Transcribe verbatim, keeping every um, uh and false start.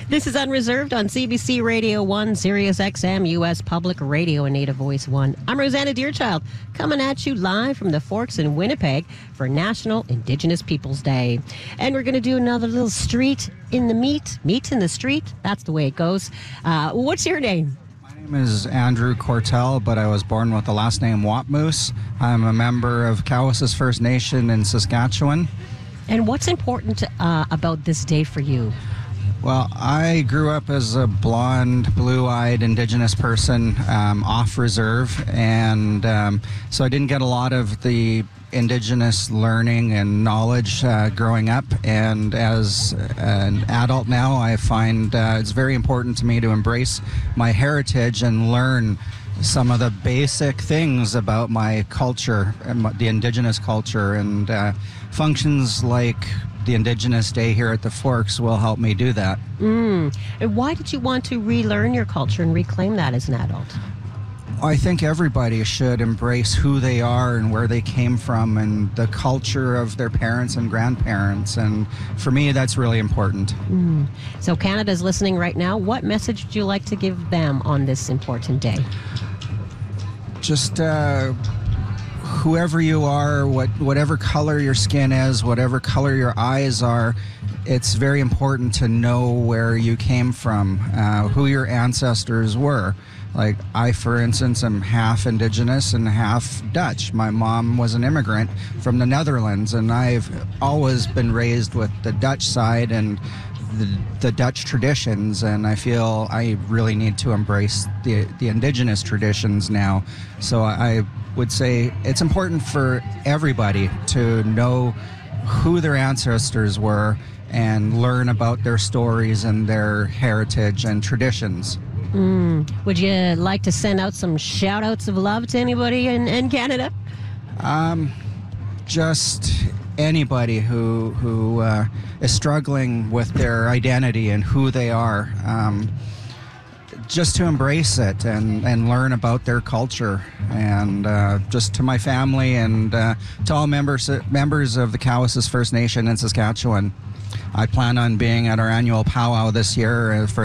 This is Unreserved on C B C Radio one, Sirius X M, U S Public Radio, and Native Voice one. I'm Rosanna Deerchild, coming at you live from the Forks in Winnipeg for National Indigenous Peoples Day. And we're going to do another little street in the meat, meat in the street. That's the way it goes. Uh, what's your name? My name is Andrew Cortell, but I was born with the last name Wapmoose. I'm a member of Cowessess First Nation in Saskatchewan. And what's important uh, about this day for you? Well, I grew up as a blonde, blue-eyed Indigenous person um, off reserve, and um, so I didn't get a lot of the Indigenous learning and knowledge uh, growing up. And as an adult now, I find uh, it's very important to me to embrace my heritage and learn some of the basic things about my culture, the Indigenous culture, and uh, functions like the Indigenous Day here at the Forks will help me do that. Mm. And why did you want to relearn your culture and reclaim that as an adult? I think everybody should embrace who they are and where they came from and the culture of their parents and grandparents. And for me, that's really important. Mm. So Canada's listening right now. What message would you like to give them on this important day? Just uh, whoever you are, what whatever color your skin is, whatever color your eyes are, it's very important to know where you came from, uh, who your ancestors were. Like I, for instance, am half Indigenous and half Dutch. My mom was an immigrant from the Netherlands, and I've always been raised with the Dutch side and the, the Dutch traditions, and I feel I really need to embrace the, the Indigenous traditions now. So I would say it's important for everybody to know who their ancestors were and learn about their stories and their heritage and traditions. Mm. Would you like to send out some shout-outs of love to anybody in, in Canada? Um, just anybody who who uh, is struggling with their identity and who they are. Um, just to embrace it and, and learn about their culture. And uh, just to my family and uh, to all members members of the Cowessess First Nation in Saskatchewan. I plan on being at our annual powwow this year for